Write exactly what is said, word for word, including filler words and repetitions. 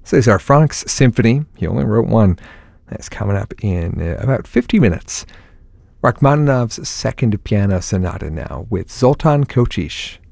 Cesar Frank's symphony. He only wrote one. That's coming up in uh, about fifty minutes. Rachmaninoff's Second Piano Sonata now with Zoltan Kocsis.